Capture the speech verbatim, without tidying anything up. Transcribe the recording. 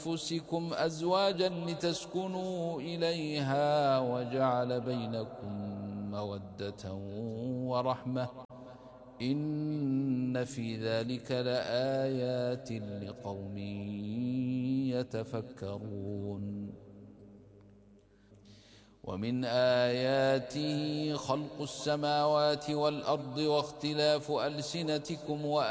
أنفسكم أزواجا لتسكنوا إليها وجعل بينكم مودة ورحمة إن في ذلك لآيات لقوم يتفكرون. ومن آياته خلق السماوات والأرض واختلاف ألسنتكم